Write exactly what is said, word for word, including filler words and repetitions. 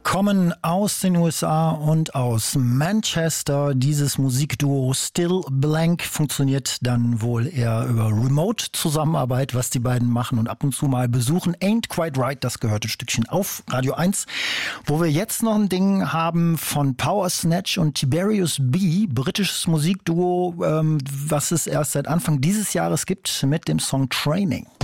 Kommen aus den U S A und aus Manchester. Dieses Musikduo Still Blank funktioniert dann wohl eher über Remote-Zusammenarbeit, was die beiden machen und ab und zu mal besuchen. Ain't Quite Right, das gehört ein Stückchen auf Radio eins. Wo wir jetzt noch ein Ding haben von Power Snatch und Tiberius B, britisches Musikduo, ähm, was es erst seit Anfang dieses Jahres gibt mit dem Song Training.